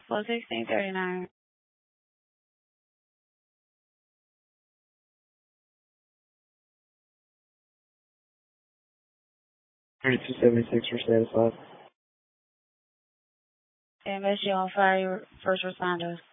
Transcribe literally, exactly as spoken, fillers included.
four sixteen thirty-nine. thirty-two seventy-six for status five. M S G on fire, first responders.